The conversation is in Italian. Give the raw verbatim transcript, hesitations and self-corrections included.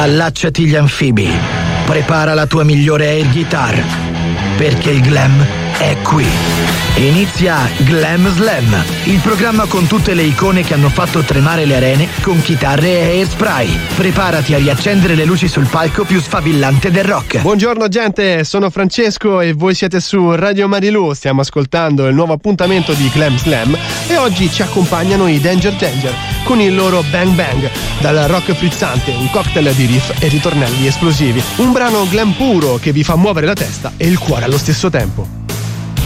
Allacciati gli anfibi, prepara la tua migliore air guitar, perché il glam è qui. Inizia Glam Slam, il programma con tutte le icone che hanno fatto tremare le arene con chitarre e hairspray. Preparati a riaccendere le luci sul palco più sfavillante del rock. Buongiorno gente, sono Francesco e voi siete su Radio Marilù. Stiamo ascoltando il nuovo appuntamento di Glam Slam e oggi ci accompagnano i Danger Danger con il loro Bang Bang, dal rock frizzante, un cocktail di riff e ritornelli esplosivi. Un brano glam puro che vi fa muovere la testa e il cuore allo stesso tempo.